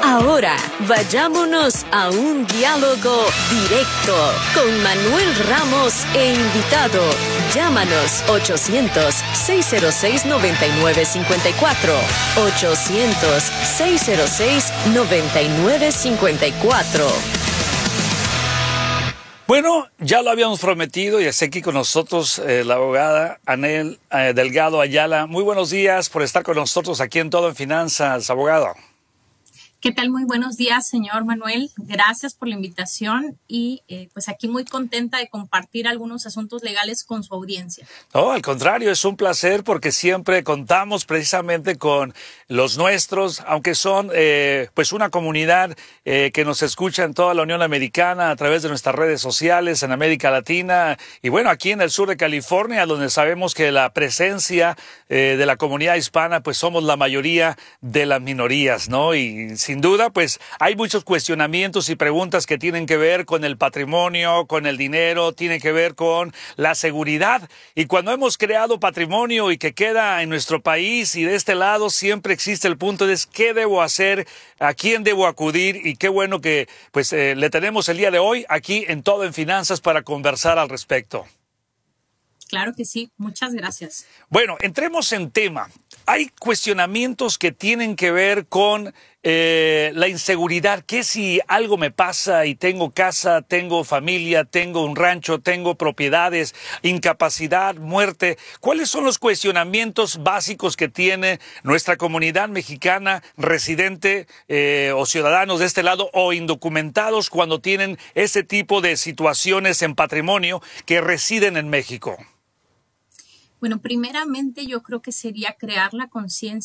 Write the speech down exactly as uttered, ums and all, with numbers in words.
Ahora, vayámonos a un diálogo directo con Manuel Ramos e invitado. Llámanos ochocientos, seiscientos seis, noventa y nueve cincuenta y cuatro. ochocientos, seiscientos seis, noventa y nueve cincuenta y cuatro. Bueno, ya lo habíamos prometido y está aquí con nosotros eh, la abogada Anel eh, Delgado Ayala. Muy buenos días por estar con nosotros aquí en Todo en Finanzas, abogado. ¿Qué tal? Muy buenos días, señor Manuel. Gracias por la invitación y eh, pues aquí muy contenta de compartir algunos asuntos legales con su audiencia. No, al contrario, es un placer porque siempre contamos precisamente con los nuestros, aunque son eh, pues una comunidad eh, que nos escucha en toda la Unión Americana a través de nuestras redes sociales, en América Latina y bueno, aquí en el sur de California, donde sabemos que la presencia eh, de la comunidad hispana, pues somos la mayoría de las minorías, ¿no? Y sin duda, pues hay muchos cuestionamientos y preguntas que tienen que ver con el patrimonio, con el dinero, tiene que ver con la seguridad. Y cuando hemos creado patrimonio y que queda en nuestro país y de este lado siempre existe el punto de qué debo hacer, a quién debo acudir y qué bueno que pues eh, le tenemos el día de hoy aquí en Todo en Finanzas para conversar al respecto. Claro que sí, muchas gracias. Bueno, entremos en tema. Hay cuestionamientos que tienen que ver con eh, la inseguridad. ¿Qué si algo me pasa y tengo casa, tengo familia, tengo un rancho, tengo propiedades, incapacidad, muerte? ¿Cuáles son los cuestionamientos básicos que tiene nuestra comunidad mexicana residente eh, o ciudadanos de este lado o indocumentados cuando tienen ese tipo de situaciones en patrimonio que residen en México? Bueno, primeramente yo creo que sería crear la conciencia